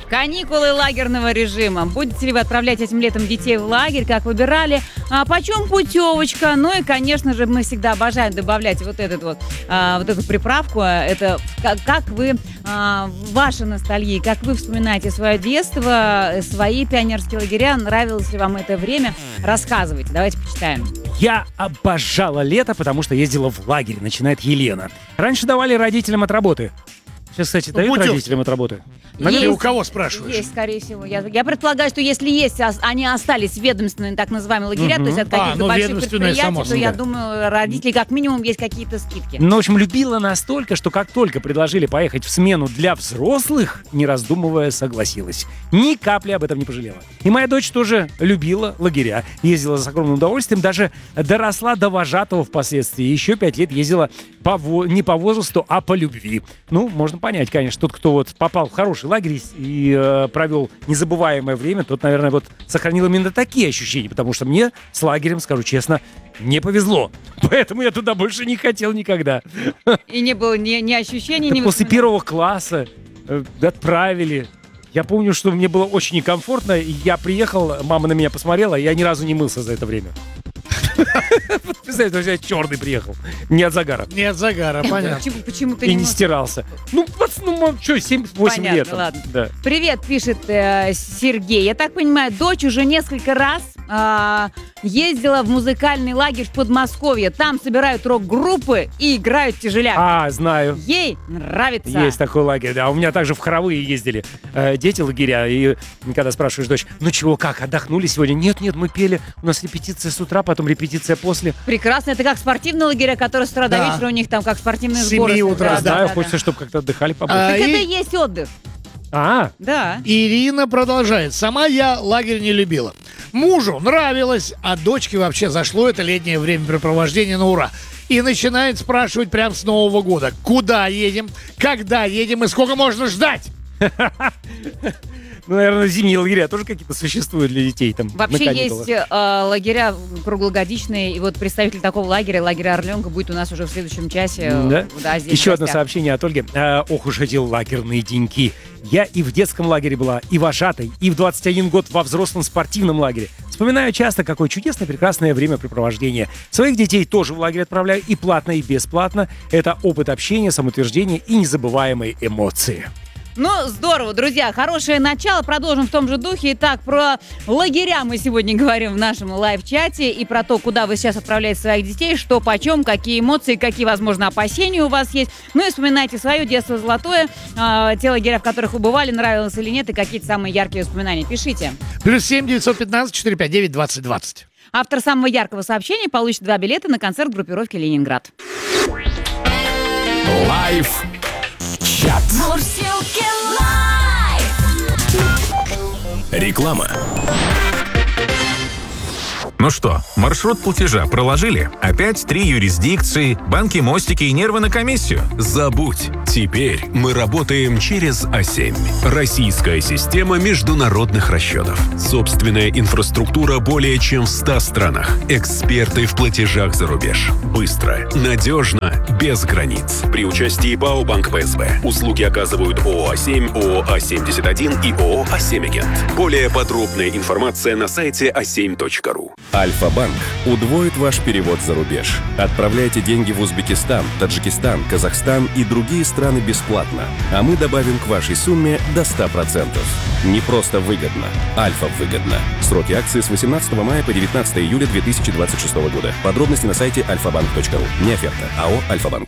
Каникулы лагерного режима. Будете ли вы отправлять этим летом детей в лагерь? Как выбирали? Почем путевочка? Ну и, конечно же, мы всегда обожаем добавлять вот эту приправку. Это как вы, ваша ностальгия, как вы вспоминаете свое детство, свои пионерские лагеря. Нравилось ли вам это время? Рассказывайте. Давайте почитаем. Я обожала лето, потому что ездила в лагерь, начинает Елена. Раньше давали родителям от работы. Сейчас, кстати, дают родителям от работы? Ты у кого спрашиваешь? Есть, скорее всего. Я предполагаю, что если есть, они остались ведомственные, так называемые лагеря, то есть от каких-то больших предприятий, то я думаю, родители как минимум есть какие-то скидки. Ну, в общем, любила настолько, что как только предложили поехать в смену для взрослых, не раздумывая, согласилась. Ни капли об этом не пожалела. И моя дочь тоже любила лагеря. Ездила с огромным удовольствием, даже доросла до вожатого впоследствии. Еще 5 лет ездила не по возрасту, а по любви. Ну, можно понять, конечно, тот, кто вот попал в хороший лагерь и провел незабываемое время, тот, наверное, вот сохранил именно такие ощущения, потому что мне с лагерем, скажу честно, не повезло. Поэтому я туда больше не хотел никогда. И не было ни ощущений, ни после первого класса отправили. Я помню, что мне было очень некомфортно, и я приехал, мама на меня посмотрела, и я ни разу не мылся за это время. Представляете, я черный приехал. Не от загара. Не от загара, понятно. Почему ты и не стирался. Ну, что, 7-8 лет. Ладно. Да. Привет, пишет Сергей. Я так понимаю, дочь уже несколько раз ездила в музыкальный лагерь в Подмосковье. Там собирают рок-группы и играют тяжеляк. Знаю. Ей нравится. Есть такой лагерь, да. У меня также в хоровые ездили дети лагеря. И когда спрашиваешь дочь, ну чего, как, отдохнули сегодня? Нет, мы пели. У нас репетиция с утра, потом репетиция после. Прекрасно. Это как спортивные лагеря, которые с утра до вечера у них там как спортивные сборы. С 7 утра. Да, хочется, чтобы как-то отдыхали побольше. Так это и есть отдых. Да. Ирина продолжает. Сама я лагерь не любила. Мужу нравилось, а дочке вообще зашло это летнее времяпрепровождение на ура. И начинает спрашивать прямо с Нового года. Куда едем, когда едем и сколько можно ждать? Ну, наверное, зимние лагеря тоже какие-то существуют для детей там. Вообще есть лагеря круглогодичные, и вот представитель такого лагеря Орленка, будет у нас уже в следующем часе. Да? Здесь еще одно сообщение от Ольги. Ох уж эти лагерные деньки. Я и в детском лагере была, и вожатой, и в 21 год во взрослом спортивном лагере. Вспоминаю часто, какое чудесное, прекрасное времяпрепровождение. Своих детей тоже в лагерь отправляю и платно, и бесплатно. Это опыт общения, самоутверждения и незабываемые эмоции. Ну, здорово, друзья, хорошее начало. Продолжим в том же духе. Итак, про лагеря мы сегодня говорим в нашем лайв-чате и про то, куда вы сейчас отправляете своих детей, что почем, какие эмоции, какие, возможно, опасения у вас есть. Ну и вспоминайте свое детство золотое, те лагеря, в которых вы бывали, нравилось или нет, и какие-то самые яркие воспоминания. Пишите. +7 915 459 2020. Автор самого яркого сообщения получит 2 билета на концерт группировки «Ленинград». Лайв-чат. Реклама. Ну что, маршрут платежа проложили? Опять 3 юрисдикции, банки, мостики и нервы на комиссию? Забудь. Теперь мы работаем через А7. Российская система международных расчетов. Собственная инфраструктура более чем в 100 странах. Эксперты в платежах за рубеж. Быстро, надежно, без границ. При участии ПАО «Банк ПСБ». Услуги оказывают ООО А7, ООО А71 и ООО А7-агент. Более подробная информация на сайте a7.ru. Альфа-банк удвоит ваш перевод за рубеж. Отправляйте деньги в Узбекистан, Таджикистан, Казахстан и другие страны бесплатно. А мы добавим к вашей сумме до 100%. Не просто выгодно. Альфа-выгодно. Сроки акции с 18 мая по 19 июля 2026 года. Подробности на сайте alfabank.ru. Не оферта. АО «Альфа-банк».